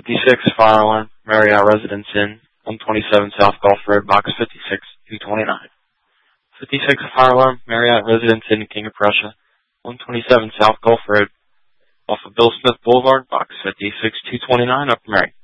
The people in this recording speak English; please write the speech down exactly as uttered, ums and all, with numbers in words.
fifty-six, fire alarm, Marriott Residence Inn, one twenty-seven South Gulf Road, box fifty-six, two twenty-nine. fifty-six, fire alarm, Marriott Residence Inn, King of Prussia, one twenty-seven South Gulf Road, off of Bill Smith Boulevard, box fifty-six, two twenty-nine, Upper Mary.